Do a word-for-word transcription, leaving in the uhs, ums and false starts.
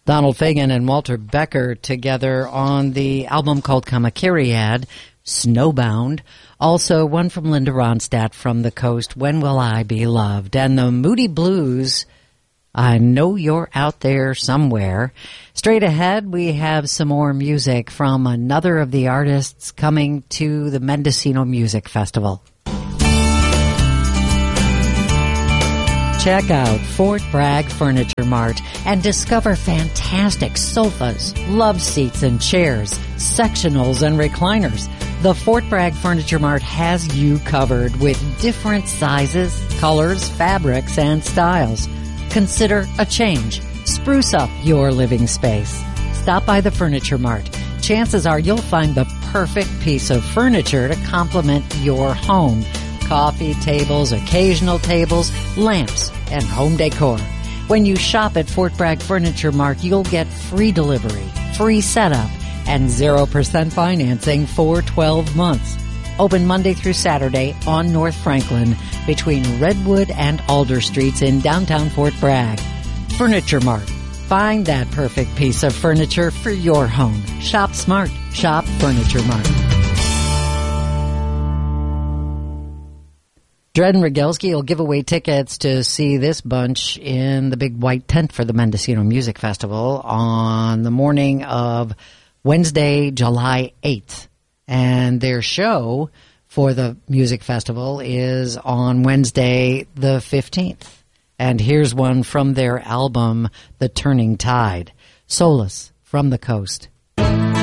Donald Fagen and Walter Becker together on the album called Kamakiriad, Snowbound. Also, one from Linda Ronstadt from the coast, When Will I Be Loved? And the Moody Blues, I Know You're Out There Somewhere. Straight ahead, we have some more music from another of the artists coming to the Mendocino Music Festival. Check out Fort Bragg Furniture Mart and discover fantastic sofas, love seats and chairs, sectionals and recliners. The Fort Bragg Furniture Mart has you covered with different sizes, colors, fabrics, and styles. Consider a change. Spruce up your living space. Stop by the Furniture Mart. Chances are you'll find the perfect piece of furniture to complement your home. Coffee tables, occasional tables, lamps, and home decor. When you shop at Fort Bragg Furniture Mart, you'll get free delivery, free setup, and zero percent financing for twelve months. Open Monday through Saturday on North Franklin between Redwood and Alder Streets in downtown Fort Bragg. Furniture Mart. Find that perfect piece of furniture for your home. Shop smart. Shop Furniture Mart. Dred and Rogelski will give away tickets to see this bunch in the big white tent for the Mendocino Music Festival on the morning of Wednesday, July eighth. And their show for the music festival is on Wednesday, the fifteenth. And here's one from their album, The Turning Tide. Solace from the Coast.